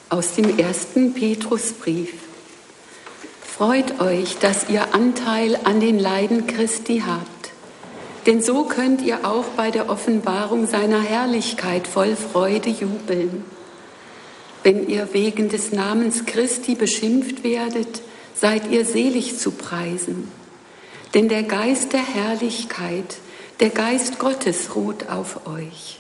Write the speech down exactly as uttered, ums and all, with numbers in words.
Aus dem ersten Petrusbrief. Freut euch, dass ihr Anteil an den Leiden Christi habt, denn so könnt ihr auch bei der Offenbarung seiner Herrlichkeit voll Freude jubeln. Wenn ihr wegen des Namens Christi beschimpft werdet, seid ihr selig zu preisen, denn der Geist der Herrlichkeit, der Geist Gottes ruht auf euch.